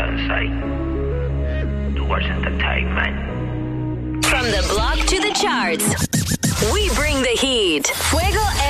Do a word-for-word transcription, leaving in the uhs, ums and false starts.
Alongside Towards Entertainment. From the block to the charts, we bring the heat. Fuego